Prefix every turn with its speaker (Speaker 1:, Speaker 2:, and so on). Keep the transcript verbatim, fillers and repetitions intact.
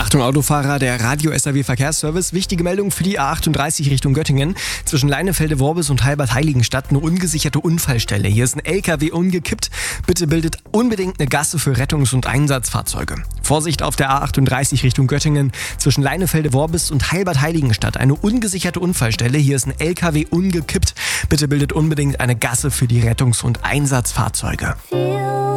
Speaker 1: Achtung Autofahrer, der Radio-S R W Verkehrsservice. Wichtige Meldung für die A achtunddreißig Richtung Göttingen. Zwischen Leinefelde-Worbis und Halbert-Heiligenstadt eine ungesicherte Unfallstelle. Hier ist ein L K W umgekippt. Bitte bildet unbedingt eine Gasse für Rettungs- und Einsatzfahrzeuge. Vorsicht auf der A achtunddreißig Richtung Göttingen. Zwischen Leinefelde-Worbis und Halbert-Heiligenstadt eine ungesicherte Unfallstelle. Hier ist ein L K W umgekippt. Bitte bildet unbedingt eine Gasse für die Rettungs- und Einsatzfahrzeuge.